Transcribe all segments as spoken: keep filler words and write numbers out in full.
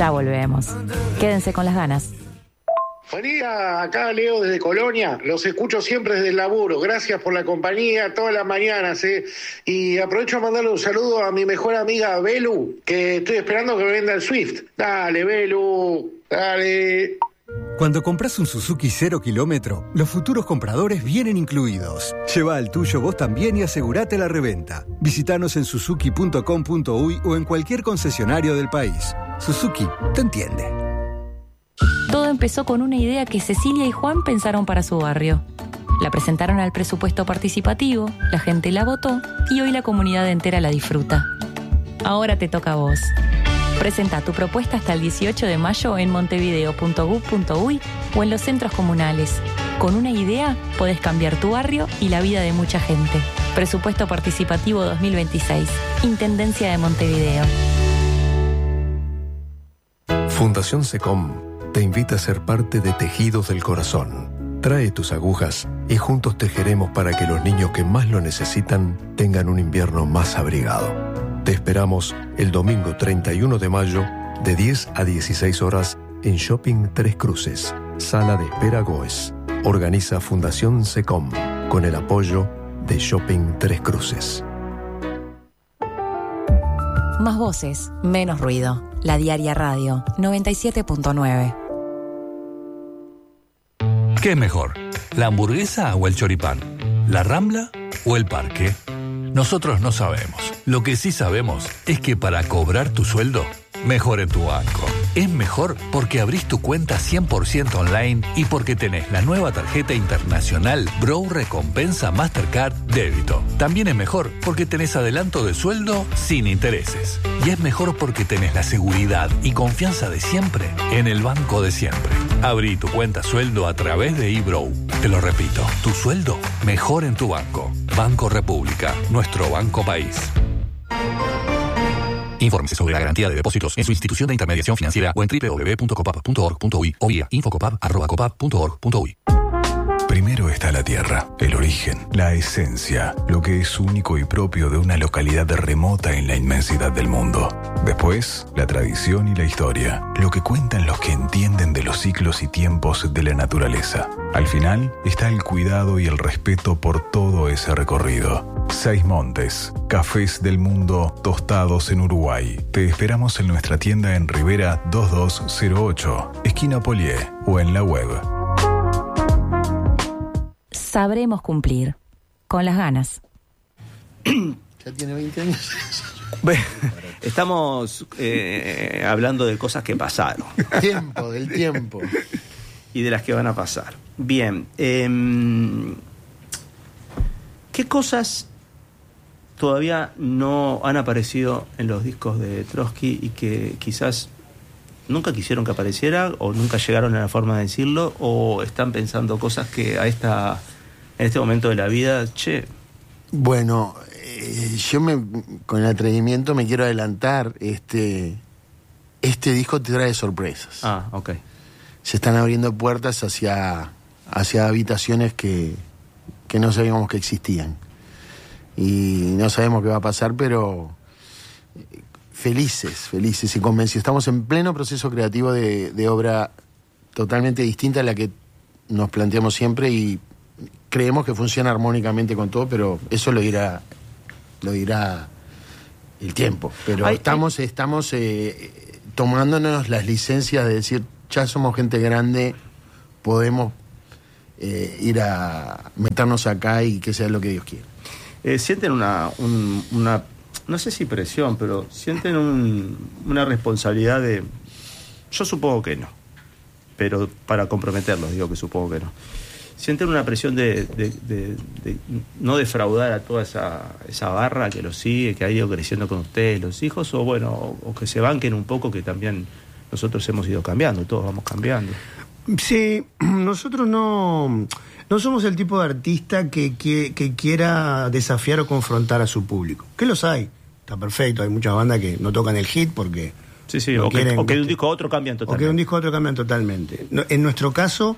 Ya volvemos. Quédense con las ganas. Buen día, acá Leo desde Colonia, los escucho siempre desde el laburo, gracias por la compañía todas las mañanas, ¿eh? Y aprovecho a mandarle un saludo a mi mejor amiga Belu, que estoy esperando que me venda el Swift. Dale, Belu, dale. Cuando compras un Suzuki cero kilómetro, los futuros compradores vienen incluidos. Lleva al tuyo vos también y asegurate la reventa. Visítanos en suzuki punto com punto uy o en cualquier concesionario del país. Suzuki te entiende. Todo empezó con una idea que Cecilia y Juan pensaron para su barrio. La presentaron al presupuesto participativo, la gente la votó y hoy la comunidad entera la disfruta. Ahora te toca a vos. Presenta tu propuesta hasta el dieciocho de mayo en montevideo punto gov punto uy o en los centros comunales. Con una idea podés cambiar tu barrio y la vida de mucha gente. Presupuesto participativo dos mil veintiséis. Intendencia de Montevideo. Fundación SECOM te invita a ser parte de Tejidos del Corazón. Trae tus agujas y juntos tejeremos para que los niños que más lo necesitan tengan un invierno más abrigado. Te esperamos el domingo treinta y uno de mayo de diez a dieciséis horas en Shopping Tres Cruces, Sala de Espera Goes. Organiza Fundación SECOM con el apoyo de Shopping Tres Cruces. Más voces, menos ruido. La Diaria Radio, noventa y siete punto nueve. ¿Qué es mejor? ¿La hamburguesa o el choripán? ¿La Rambla o el Parque? Nosotros no sabemos. Lo que sí sabemos es que para cobrar tu sueldo, mejor en tu banco. Es mejor porque abrís tu cuenta cien por ciento online y porque tenés la nueva tarjeta internacional Bro Recompensa Mastercard Débito. También es mejor porque tenés adelanto de sueldo sin intereses. Y es mejor porque tenés la seguridad y confianza de siempre en el banco de siempre. Abrí tu cuenta sueldo a través de eBrow. Te lo repito, tu sueldo mejor en tu banco. Banco República, nuestro banco país. Infórmese sobre la garantía de depósitos en su institución de intermediación financiera o en doble u doble u doble u punto copap punto org punto uy o vía infocopap arroba copap punto org punto uy. Primero está la tierra, el origen, la esencia, lo que es único y propio de una localidad remota en la inmensidad del mundo. Después, la tradición y la historia, lo que cuentan los que entienden de los ciclos y tiempos de la naturaleza. Al final, está el cuidado y el respeto por todo ese recorrido. Seis Montes, cafés del mundo tostados en Uruguay. Te esperamos en nuestra tienda en Rivera dos dos cero ocho, esquina Polié, o en la web. Sabremos cumplir. Con las ganas. Ya tiene veinte años. Estamos eh, hablando de cosas que pasaron. Tiempo, del tiempo. Y de las que van a pasar. Bien. Eh, ¿Qué cosas todavía no han aparecido en los discos de Trotsky y que quizás nunca quisieron que apareciera o nunca llegaron a la forma de decirlo, o están pensando cosas que a esta en este momento de la vida, che? Bueno, eh, yo me, con el atrevimiento me quiero adelantar. Este, este disco te trae sorpresas. Ah, ok. Se están abriendo puertas hacia, hacia habitaciones que, que no sabíamos que existían. Y no sabemos qué va a pasar, pero felices, felices y convencidos. Estamos en pleno proceso creativo de, de obra totalmente distinta a la que nos planteamos siempre y creemos que funciona armónicamente con todo, pero eso lo dirá, lo dirá el tiempo. Pero ay, estamos, ay. estamos eh, tomándonos las licencias de decir, ya somos gente grande, podemos eh, ir a meternos acá y que sea lo que Dios quiera. Eh, sienten una, un, una, no sé si presión, pero sienten un, una responsabilidad de... Yo supongo que no, pero para comprometerlos digo que supongo que no. Sienten una presión de, de, de, de no defraudar a toda esa, esa barra que los sigue, que ha ido creciendo con ustedes, los hijos, o bueno, o, o que se banquen un poco, que también nosotros hemos ido cambiando, todos vamos cambiando. Sí, nosotros no, no somos el tipo de artista que, que, que quiera desafiar o confrontar a su público. Que los hay, está perfecto, hay muchas bandas que no tocan el hit porque... Sí, sí, no o, quieren, que, o que de un disco a otro cambian totalmente. O que de un disco a otro cambian totalmente. No, en nuestro caso,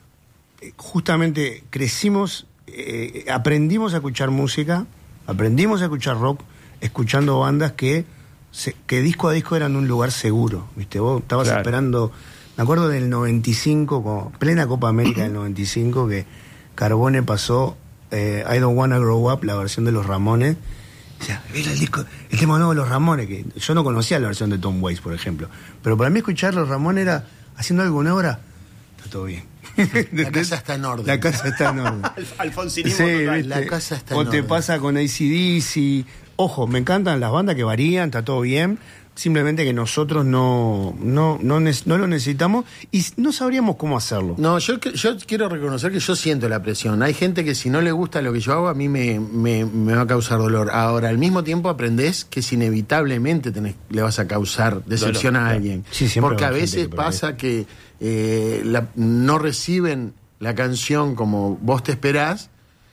justamente crecimos, eh, aprendimos a escuchar música, aprendimos a escuchar rock, escuchando bandas que se, que disco a disco eran un lugar seguro, ¿viste? Vos estabas Claro. esperando, me acuerdo del noventa y cinco, como plena Copa América del noventa y cinco, que Carbone pasó eh, I Don't Wanna Grow Up, la versión de los Ramones. O sea, era el disco, el tema nuevo de los Ramones, que yo no conocía la versión de Tom Waits, por ejemplo. Pero para mí escuchar los Ramones era haciendo algo nuevo, era, está todo bien. La casa está en orden. La casa está en orden. Alfonsinismo Sí, total. ¿viste? La casa está O en te orden. pasa con A C D C. Ojo, me encantan las bandas que varían, está todo bien. Simplemente que nosotros no, no, no, ne- no lo necesitamos y no sabríamos cómo hacerlo. No, yo, yo quiero reconocer que yo siento la presión. Hay gente que si no le gusta lo que yo hago, a mí me, me, me va a causar dolor. Ahora, al mismo tiempo aprendés que si inevitablemente tenés, le vas a causar decepción Dolor, a claro. alguien. Sí, siempre Porque va a a haber veces gente que pasa que eh, la- no reciben la canción como vos te esperás,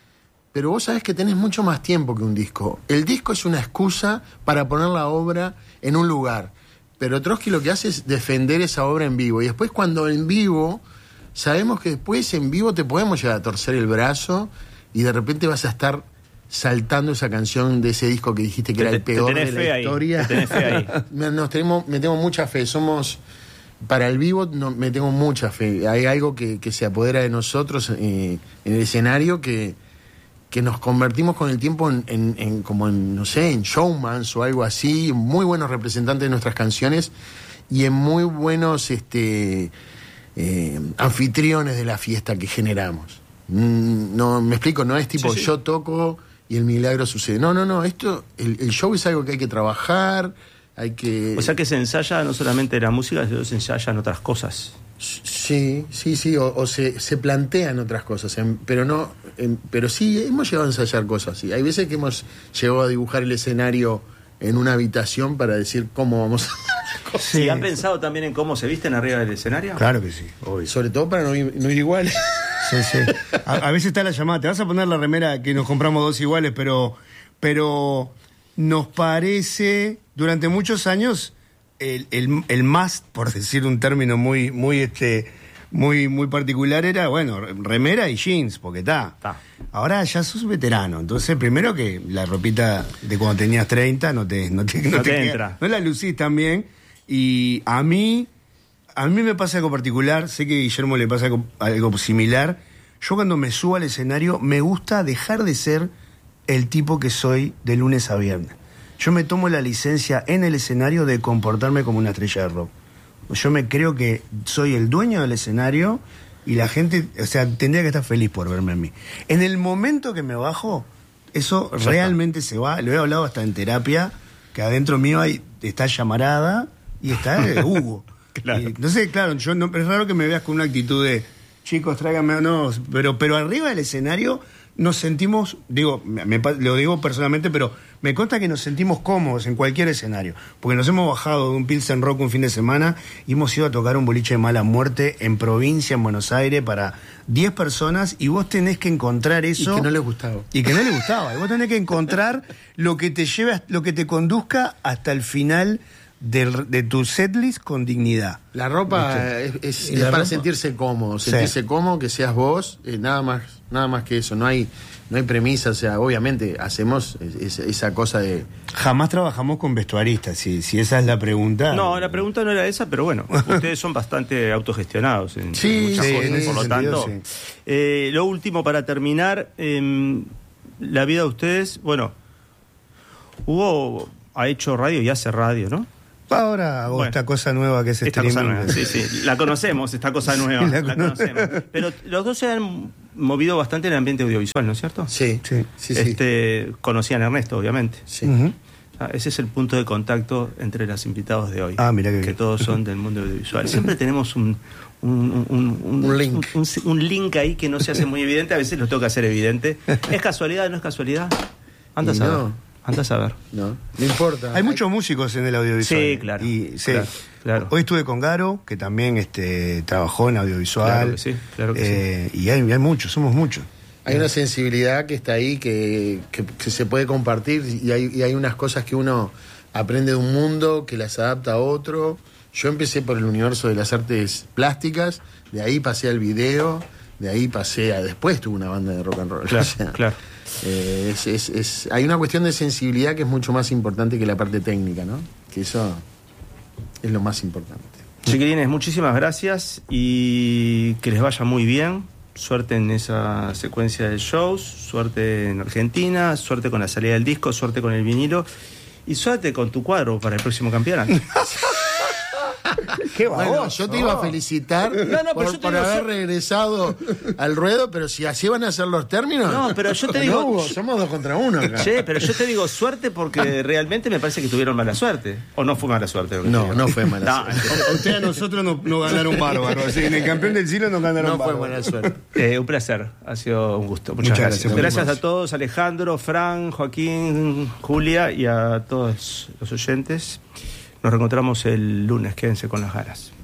pero vos sabés que tenés mucho más tiempo que un disco. El disco es una excusa para poner la obra en un lugar. Pero Trotsky lo que hace es defender esa obra en vivo. Y después cuando en vivo, sabemos que después en vivo te podemos llegar a torcer el brazo y de repente vas a estar saltando esa canción de ese disco que dijiste que Te- era el te peor tenés de fe la ahí, historia. te tenés fe ahí. Me- Nos tenemos, me tengo mucha fe. Somos... Para el vivo no, me tengo mucha fe. Hay algo que, que se apodera de nosotros eh, en el escenario que, que nos convertimos con el tiempo en, en, en como en, no sé, en showmans o algo así, muy buenos representantes de nuestras canciones y en muy buenos este, eh, anfitriones de la fiesta que generamos. Mm, no, me explico, no es tipo Sí, sí. yo toco y el milagro sucede. No, no, no, esto, el, el show es algo que hay que trabajar, hay que... O sea que se ensaya no solamente la música, sino se ensayan otras cosas. Sí, sí, sí, o, o se, se plantean otras cosas, em, pero no, em, pero sí, hemos llegado a ensayar cosas, sí. Hay veces que hemos llegado a dibujar el escenario en una habitación para decir cómo vamos a... Sí. ¿Y han pensado también en cómo se visten arriba del escenario? Claro que sí, obvio. Sobre todo para no ir, no ir igual. Sí, sí. A, a veces está la llamada, te vas a poner la remera que nos compramos dos iguales, pero, pero nos parece, durante muchos años, el, el, el más, por decir un término muy, muy, este, muy, muy particular, era, bueno, remera y jeans, porque está. Está. Ahora ya sos veterano, entonces primero que la ropita de cuando tenías treinta no te, no te, No te queda- entra. no la lucís tan bien. Y a mí, a mí me pasa algo particular, sé que a Guillermo le pasa algo, algo similar. Yo cuando me subo al escenario me gusta dejar de ser el tipo que soy de lunes a viernes. Yo me tomo la licencia en el escenario de comportarme como una estrella de rock. Yo me creo que soy el dueño del escenario y la gente, o sea, tendría que estar feliz por verme a mí. En el momento que me bajo, eso Ya realmente se va. Lo he hablado hasta en terapia, que adentro mío hay, está Llamarada y está eh, Hugo. Claro. Y entonces, claro, yo no, es raro que me veas con una actitud de chicos, tráiganme, no, pero, pero arriba del escenario nos sentimos, digo, me, me pa- lo digo personalmente, pero me consta que nos sentimos cómodos en cualquier escenario, porque nos hemos bajado de un Pilsen Rock un fin de semana y hemos ido a tocar un boliche de mala muerte en provincia, en Buenos Aires, para diez personas, y vos tenés que encontrar eso. Y que no les gustaba. Y que no les gustaba. Y vos tenés que encontrar lo que te lleve, a- lo que te conduzca hasta el final de, de tu setlist con dignidad. La ropa ¿Viste? es, es- ¿Y es la para ropa? sentirse cómodo, Sí. sentirse cómodo, que seas vos, eh, nada más, nada más que eso. No hay, no hay premisa, o sea, obviamente hacemos es- es- esa cosa de Jamás trabajamos con vestuaristas, si, si esa es la pregunta. No, la pregunta no era esa, pero bueno, ustedes son bastante autogestionados en, Sí, en muchas sí, cosas, en ese por lo sentido, tanto. sí. eh, lo último para terminar, eh, la vida de ustedes, bueno, Hugo ha hecho radio y hace radio, ¿no? Ahora hago Bueno, esta cosa nueva que es Esta cosa streaming. nueva, sí, sí, la conocemos, esta cosa nueva, La la, cono- conocemos. Pero los dos se han movido bastante en el ambiente audiovisual, ¿no es cierto? sí, Sí. sí, sí, Este, conocían a Ernesto, obviamente. sí. Ujú. Ah, ese es el punto de contacto entre los invitados de hoy. Ah, mirá qué que bien. todos son del mundo audiovisual. Siempre tenemos un, un, un, un- Un link. Un, un link ahí que no se hace muy evidente, a veces lo tengo que hacer evidente. ¿Es casualidad no es casualidad? Anda a Y saber. no. Anda a saber. No, no importa. Hay muchos músicos en el audiovisual. Sí, claro, Y, sí. claro, claro. Hoy estuve con Garo, que también este, trabajó en audiovisual. Claro que sí, claro que Eh, Y hay, hay muchos, somos muchos. Hay una sensibilidad que está ahí que, que- que se puede compartir y hay, y hay unas cosas que uno aprende de un mundo que las adapta a otro. Yo empecé por el universo de las artes plásticas, de ahí pasé al video, de ahí pasé a... Después tuve una banda de rock and roll. Claro, O sea, claro. Eh, es, es, es, hay una cuestión de sensibilidad que es mucho más importante que la parte técnica, ¿no? Que eso es lo más importante. Chiquilines, muchísimas gracias y que les vaya muy bien. Suerte en esa secuencia de shows, suerte en Argentina, suerte con la salida del disco, suerte con el vinilo y suerte con tu cuadro para el próximo campeonato. Qué bueno, yo te iba a felicitar no, no, por, por haber so... regresado al ruedo, pero si así van a ser los términos. No, pero yo te digo. No, Hugo, somos dos contra uno acá. Che, pero yo te digo suerte porque realmente me parece que tuvieron mala suerte. ¿O no fue mala suerte? No, no fue mala no, suerte. Ustedes a nosotros nos no ganaron bárbaro. Así, en el campeón del siglo nos ganaron no bárbaro. No fue mala suerte. Eh, un placer, ha sido un gusto. Muchas, Muchas gracias. Gracias, gracias a todos, Alejandro, Fran, Joaquín, Julia y a todos los oyentes. Nos reencontramos el lunes, quédense con las ganas.